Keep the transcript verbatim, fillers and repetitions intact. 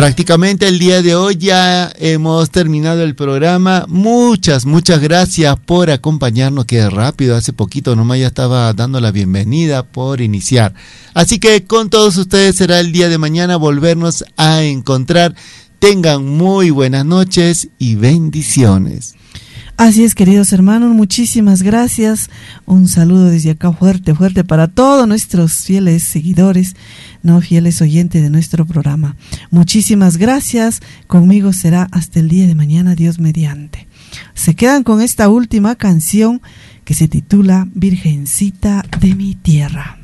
Prácticamente el día de hoy ya hemos terminado el programa. Muchas, muchas gracias por acompañarnos. Qué rápido, hace poquito nomás ya estaba dando la bienvenida por iniciar. Así que con todos ustedes será el día de mañana volvernos a encontrar. Tengan muy buenas noches y bendiciones. Así es, queridos hermanos, muchísimas gracias. Un saludo desde acá fuerte, fuerte para todos nuestros fieles seguidores, no fieles oyentes de nuestro programa. Muchísimas gracias. Conmigo será hasta el día de mañana, Dios mediante. Se quedan con esta última canción que se titula Virgencita de mi tierra.